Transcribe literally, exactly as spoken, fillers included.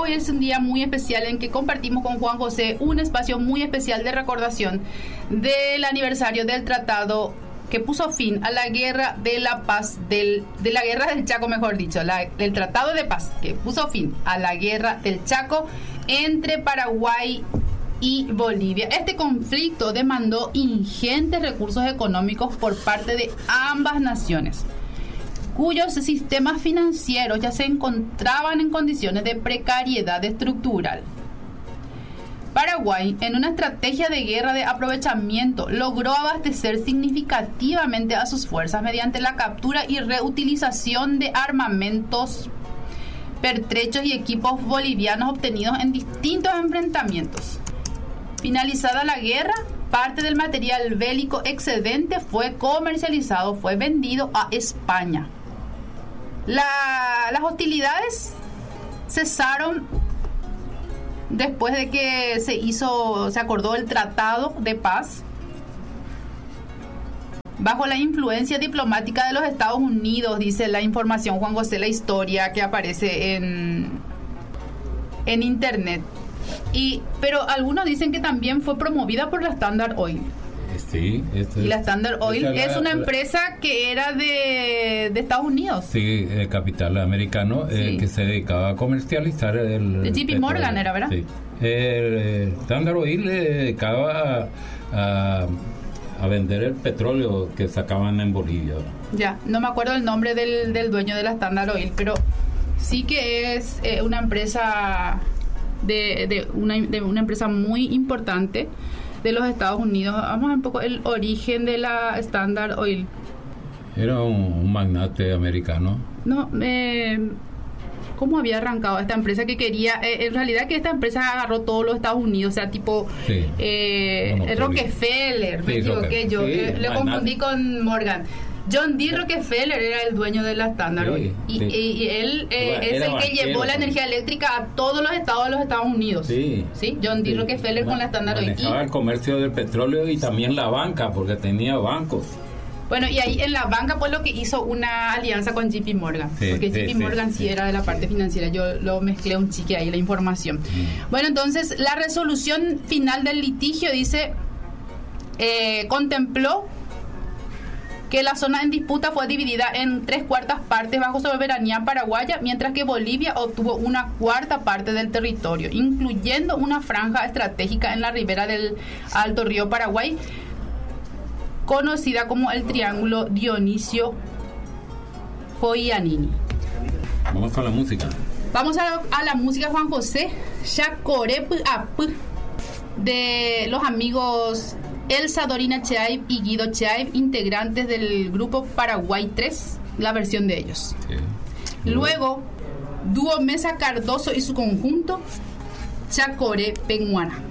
hoy es un día muy especial en que compartimos con Juan José un espacio muy especial de recordación del aniversario del tratado que puso fin a la guerra de la paz, del, de la guerra del Chaco, mejor dicho, la, el tratado de paz que puso fin a la guerra del Chaco entre Paraguay y Bolivia. Este conflicto demandó ingentes recursos económicos por parte de ambas naciones, cuyos sistemas financieros ya se encontraban en condiciones de precariedad estructural. Paraguay, en una estrategia de guerra de aprovechamiento, logró abastecer significativamente a sus fuerzas mediante la captura y reutilización de armamentos, pertrechos y equipos bolivianos obtenidos en distintos enfrentamientos. Finalizada la guerra, parte del material bélico excedente fue comercializado, fue vendido a España. La, las hostilidades cesaron después de que se hizo, se acordó el Tratado de Paz bajo la influencia diplomática de los Estados Unidos, dice la información, Juan José, la historia que aparece en, en internet. Y, pero algunos dicen que también fue promovida por la Standard Oil. Sí, esto y es, la Standard Oil es la, una empresa la, que era de, de Estados Unidos. Sí, el capital americano, sí. eh, que se dedicaba a comercializar el... De J P Morgan era, ¿verdad? Sí. El Standard Oil le dedicaba a, a, a vender el petróleo que sacaban en Bolivia. Ya, no me acuerdo el nombre del, del dueño de la Standard Oil, pero sí que es eh, una empresa de, de, una, de una empresa muy importante de los Estados Unidos. Vamos a ver un poco el origen de la Standard Oil. Era un, un magnate americano. No, eh, ¿cómo había arrancado esta empresa que quería? Eh, en realidad que esta empresa agarró todos los Estados Unidos, o sea, tipo sí. eh, bueno, Rockefeller, me sí, equivoqué yo, sí, eh, le confundí con Morgan. John D. Rockefeller era el dueño de la Standard Oil. Sí, y, sí. y, y él eh, bueno, es el que llevó la energía eléctrica a todos los estados de los Estados Unidos. Sí. ¿Sí? John D. Sí. Rockefeller Man, con la Standard Oil. Manejaba el comercio del petróleo y también la banca, porque tenía bancos. Bueno, y ahí en la banca pues lo que hizo una alianza con J P Morgan, sí, porque J P sí, Morgan sí, sí era de la parte financiera, yo lo mezclé un chique ahí la información. Mm. Bueno, entonces la resolución final del litigio dice, eh, contempló que la zona en disputa fue dividida en tres cuartas partes bajo soberanía paraguaya, mientras que Bolivia obtuvo una cuarta parte del territorio, incluyendo una franja estratégica en la ribera del Alto Río Paraguay, conocida como el Triángulo Dionisio Foianini. Vamos con la música. Vamos a, a la música, Juan José. Chacorep Ap, de los amigos Elsa Dorina Cheaib y Guido Cheaib, integrantes del grupo Paraguay tres, la versión de ellos. Sí. Luego, dúo Mesa Cardoso y su conjunto, Chacore Penguana.